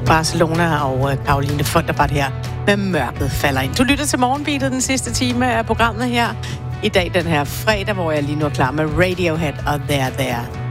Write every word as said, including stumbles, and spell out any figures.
Barcelona og Caroline Fonterbart her med Mørket falder ind. Du lytter til Morgenbeatet den sidste time af programmet her. I dag den her fredag, hvor jeg lige nu er klar med Radiohead og There There.